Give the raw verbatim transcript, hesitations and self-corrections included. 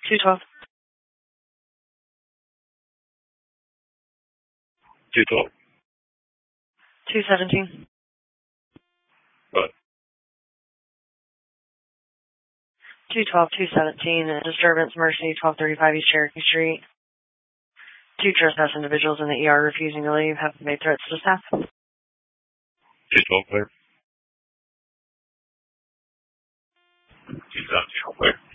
two twelve. two twelve. two seventeen. What? two twelve, two seventeen, disturbance, Mercy, twelve thirty-five East Cherokee Street. Two trespass individuals in the E R refusing to leave have made threats to staff. two twelve clear. two seventeen clear.